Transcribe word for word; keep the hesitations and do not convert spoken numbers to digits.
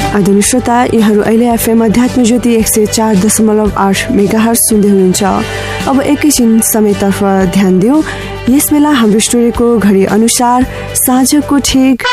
आदरणीय श्रोता, यहाँहरू अहिले एफएम अध्यात्म ज्योति एक सय चार दशमलव आठ मेगाहर्ज सुन्दै हुनुहुन्छ। अब एकैछिन समयतर्फ ध्यान दिउँ। यस बेला हाम्रो स्टुडियोको घडी अनुसार साँझको ठिक